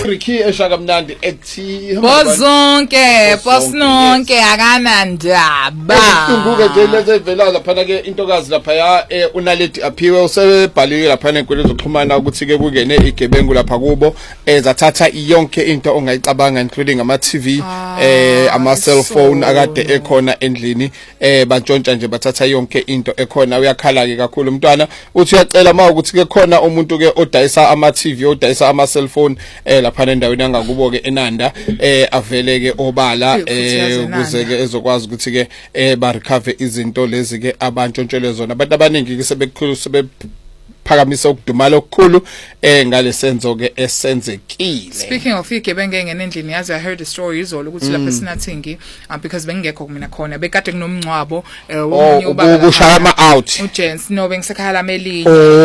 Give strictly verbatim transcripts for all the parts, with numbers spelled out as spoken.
Ricky eshaka mnandi ethi bozonke bosnonke akanandaba Kunguke nje leze ivela lapha ke intokazi lapha ya unaledi aphiwe usebhalike lapha enkulu zokuxhumana ukuthi ke kungene igebengu lapha kubo ezathatha yonke into ongayicabanga including ama T V eh ama cellphone akade ekhona endlini eh bantshontsha nje bathatha yonke into ekhona uyakhala ke kakhulu umntwana uthi uyacela ma ukuthi ke khona umuntu ke odayisa ama T V odayisa ama cellphone eh lapha endaweni yangakubo ke eNanda eh avele ke obala eh ukuze ke ezokwazi ukuthi ke eh ba recover izinto lezi ke abantshontshelwe zona abantu abaningi ke sebekhulu sebe phakamisa ukudumala okukhulu eh ngale senzo ke esenzekile. Speaking of igebengu engene endlini yazi I heard a story izolo ukuthi lapha sinathingi because bengekho mina khona bekade kunomncwabo womunye ubaba ushama out uJens no bengisekhala melini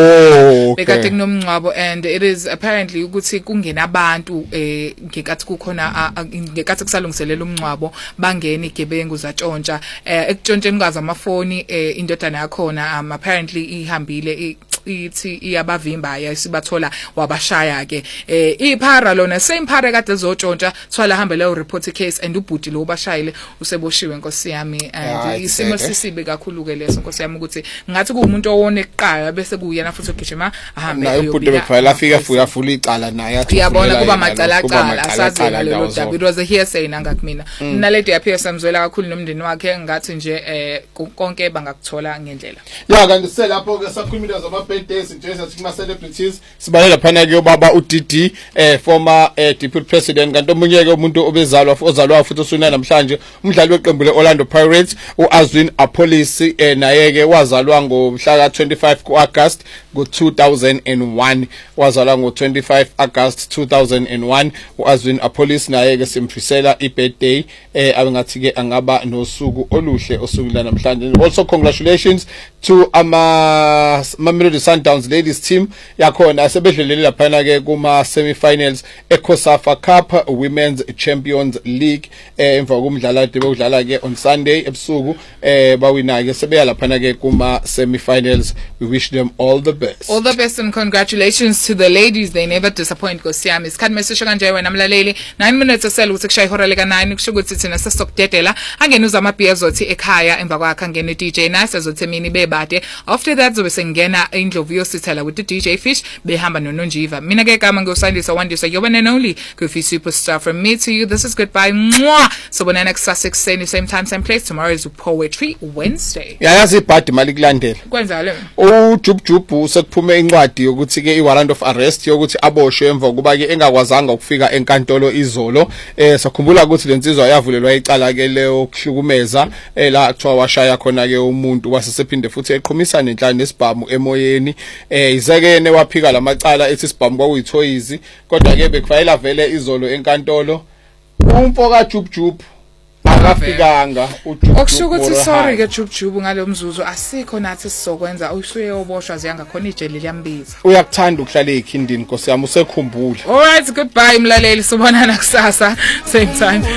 oh bekade kunomncwabo and it is apparently ukuthi kungena abantu eh ngekathi kukhona ngekathi kusalungiselela umncwabo bangena igebengu zatshontsha eh ekutshontsheni kwazi amafoni indodana yakhona um apparently ihambile ithi iyabavimba yasibathola wabashaya ke eh iphara lona same phara kade ezotshontsha thwala hamba leyo report case and ubhuti lo bashayile useboshiwe Nkosi yami and isimo sisibe kakhulu ke leso Nkosi yami ukuthi ngathi kuumuntu owone eqhayo bese kuyena futhi ogijima ahambe naye ubhuti bekufayela afika fuya fula icala naye athi uyabona kuba macala cala asazi ngalelo daba it was a hearsay nanga kumina naledi yaphiwa samzwela kakhulu nomndeni wakhe ngathi nje eh konke bangakuthola ngendlela ya kanti selapho ke sakhulumile zama birthdays nje sathi kuma celebrities sibalela phana ke ubaba uDD eh former eh, deputy president kanti omunye ke umuntu obezalwa ozalwa futhi usuna namhlanje umdlali weqembu leOrlando Pirates uAzwin Apolisi eh, naye ke wazalwa ngomhla ka twenty-five kuAugust ngo two thousand one wazalwa ngo twenty-five August two thousand one uAzwin Apolisi naye ke simphisela ibirthday eh abengathi ke angaba nosuku oluhle osuku la namhlanje. Also congratulations to ama Mamelodi Sundowns ladies team yakhona sebedlulele lapha ke kuma semi-finals eCOSAFA Cup Women's Champions League eh emva komdlalo de bekudlala ke on Sunday ebusuku eh bawina ke sebeya lapha ke kuma semi-finals. We wish them all the best. All the best and congratulations to the ladies. They never disappoint Nkosi yami. Isikhathi mesisho kanje wena mlaleli nine minutes asele ukuthi kushaya ihora leka nine kusho ukuthi thina sesokudedela angene uzama beer zothi ekhaya emva kwakhe angene D J Nice azothi mina bebade. After that zobe sengena indlovu yosithela with the D J Fish behamba noNonjiva. Mina ke kama ngosandisa wandisa your one and only Goofy superstar. From me to you, this is goodbye. Mwah! So when next Sussex same same time same place. Tomorrow is Poetry Wednesday. Yayazi ibhadi mali kulandela. Kwenzalo. uJubjubu sekuphume incwadi yokuthi ke iwarrant of arrest yokuthi aboshwe emva kuba ke engakwazanga ukufika enkantolo izolo eh sakhumbula ukuthi lensizwa yavulelwa icala ke leyo kuhlukumeza eh la kuthiwa washaya khona ke umuntu wasesephinde futhi eqhumisa nenhlanje nesibhamu emoyeni eh izekene waphika lamacala ethi isibhamu kwakuyithoyizi kodwa ke bekufayela vele izolo enkantolo umfo kaJubjubu akafikanga uJubjubu okusho ukuthi sorry ke Jubjubu ngalo mzuzu asikho nathi sizokwenza usuye oboshwa ziyanga khona ijeli liyambiza uyakuthanda ukuhlala ekhindini Nkosi yami usekhumbula. All right, goodbye mlaleli, sobonana kusasa same time.